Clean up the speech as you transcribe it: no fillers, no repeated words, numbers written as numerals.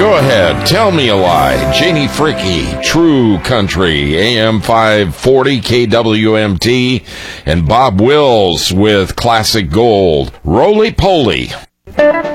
Go ahead, tell me a lie. Janie Fricke, True Country, AM 540, KWMT, and Bob Wills with Classic Gold. Roly Poly.